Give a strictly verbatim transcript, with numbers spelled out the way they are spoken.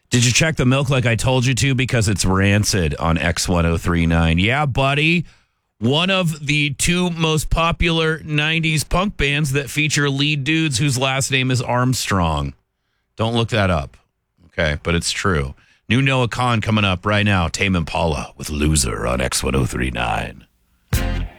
Did you check the milk like I told you to? Because it's rancid on X ten thirty-nine. Yeah, buddy. One of the two most popular nineties punk bands that feature lead dudes whose last name is Armstrong. Don't look that up. Okay, but it's true. New Noah Khan coming up right now. Tame Impala with Loser on X ten thirty-nine.